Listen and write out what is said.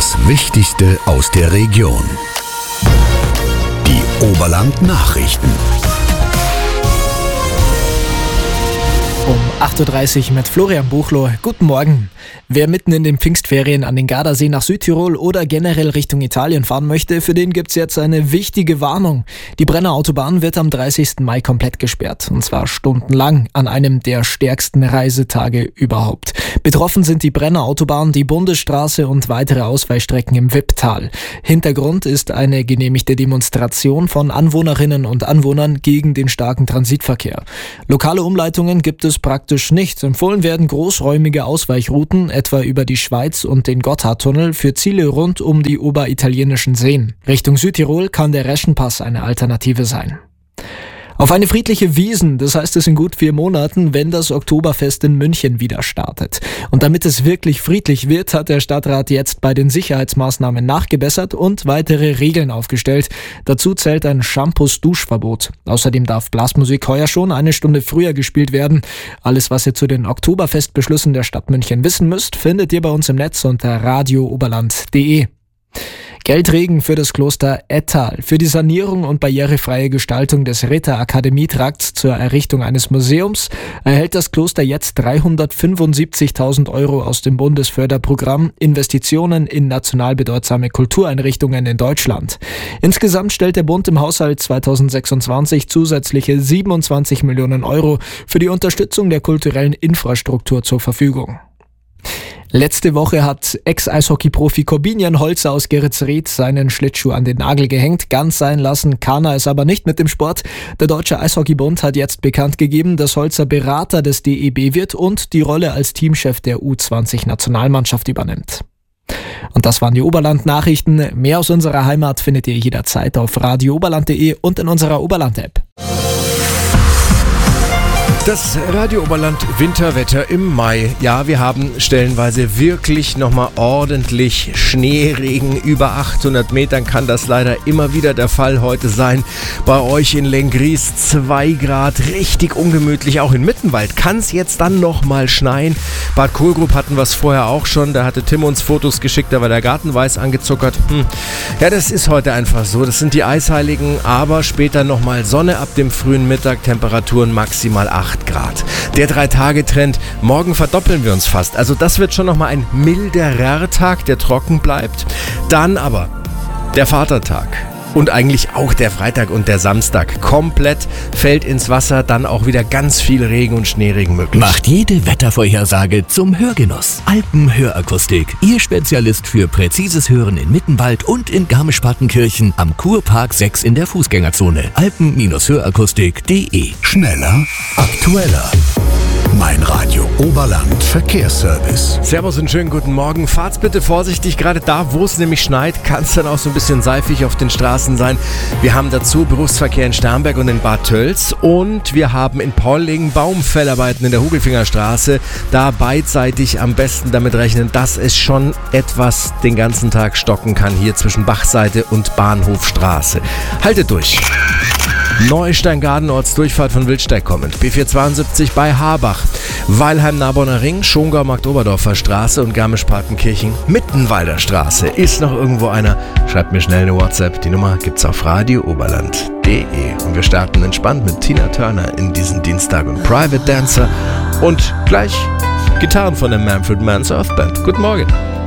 Das Wichtigste aus der Region. Die Oberland-Nachrichten. Um 8.30 Uhr mit Florian Buchloh. Guten Morgen. Wer mitten in den Pfingstferien an den Gardasee nach Südtirol oder generell Richtung Italien fahren möchte, für den gibt's jetzt eine wichtige Warnung. Die Brenner Autobahn wird am 30. Mai komplett gesperrt. Und zwar stundenlang an einem der stärksten Reisetage überhaupt. Betroffen sind die Brenner Autobahn, die Bundesstraße und weitere Ausweichstrecken im Wipptal. Hintergrund ist eine genehmigte Demonstration von Anwohnerinnen und Anwohnern gegen den starken Transitverkehr. Lokale Umleitungen gibt es praktisch nicht. Empfohlen werden großräumige Ausweichrouten, etwa über die Schweiz und den Gotthardtunnel, für Ziele rund um die oberitalienischen Seen. Richtung Südtirol kann der Reschenpass eine Alternative sein. Auf eine friedliche Wiesn, das heißt es in gut 4 Monaten, wenn das Oktoberfest in München wieder startet. Und damit es wirklich friedlich wird, hat der Stadtrat jetzt bei den Sicherheitsmaßnahmen nachgebessert und weitere Regeln aufgestellt. Dazu zählt ein Shampoos-Duschverbot. Außerdem darf Blasmusik heuer schon 1 Stunde früher gespielt werden. Alles, was ihr zu den Oktoberfestbeschlüssen der Stadt München wissen müsst, findet ihr bei uns im Netz unter radiooberland.de. Geldregen für das Kloster Ettal. Für die Sanierung und barrierefreie Gestaltung des Ritterakademie-Trakts zur Errichtung eines Museums erhält das Kloster jetzt 375.000 € aus dem Bundesförderprogramm Investitionen in national bedeutsame Kultureinrichtungen in Deutschland. Insgesamt stellt der Bund im Haushalt 2026 zusätzliche 27 Millionen € für die Unterstützung der kulturellen Infrastruktur zur Verfügung. Letzte Woche hat Ex-Eishockey-Profi Corbinian Holzer aus Geretsried seinen Schlittschuh an den Nagel gehängt. Ganz sein lassen kann er es aber nicht mit dem Sport. Der Deutsche Eishockeybund hat jetzt bekannt gegeben, dass Holzer Berater des DEB wird und die Rolle als Teamchef der U20-Nationalmannschaft übernimmt. Und das waren die Oberland-Nachrichten. Mehr aus unserer Heimat findet ihr jederzeit auf radiooberland.de und in unserer Oberland-App. Das Radio Oberland Winterwetter im Mai. Ja, wir haben stellenweise wirklich nochmal ordentlich Schneeregen. Über 800 Metern kann das leider immer wieder der Fall heute sein. Bei euch in Lenggries 2 Grad, richtig ungemütlich. Auch in Mittenwald kann es jetzt dann nochmal schneien. Bad Kohlgrub hatten wir es vorher auch schon. Da hatte Tim uns Fotos geschickt, da war der Garten weiß angezuckert. Ja, das ist heute einfach so. Das sind die Eisheiligen, aber später nochmal Sonne ab dem frühen Mittag, Temperaturen maximal 8 Grad. Der 3-Tage-Trend, morgen verdoppeln wir uns fast. Also das wird schon nochmal ein milderer Tag, der trocken bleibt. Dann aber der Vatertag. Und eigentlich auch der Freitag und der Samstag. Komplett fällt ins Wasser, dann auch wieder ganz viel Regen und Schneeregen möglich. Macht jede Wettervorhersage zum Hörgenuss. Alpenhörakustik, Ihr Spezialist für präzises Hören in Mittenwald und in Garmisch-Partenkirchen am Kurpark 6 in der Fußgängerzone. Alpen-Hörakustik.de. Schneller, aktueller. Mein Radio Oberland Verkehrsservice. Servus und schönen guten Morgen. Fahrt's bitte vorsichtig, gerade da, wo es nämlich schneit, kann es dann auch so ein bisschen seifig auf den Straßen sein. Wir haben dazu Berufsverkehr in Sternberg und in Bad Tölz und wir haben in Polling Baumfellarbeiten in der Hugelfingerstraße. Da beidseitig am besten damit rechnen, dass es schon etwas den ganzen Tag stocken kann, hier zwischen Bachseite und Bahnhofstraße. Haltet durch. Neustein-Garden, Ortsdurchfahrt von Wildsteig kommend. B472 bei Harbach. Weilheim-Narbonner Ring, Schongau-Marktoberdorfer Straße und Garmisch-Partenkirchen, Mittenwalder Straße. Ist noch irgendwo einer? Schreibt mir schnell eine WhatsApp. Die Nummer gibt's auf radiooberland.de. Und wir starten entspannt mit Tina Turner in diesen Dienstag und Private Dancer. Und gleich Gitarren von der Manfred Mann's Earth Band. Guten Morgen.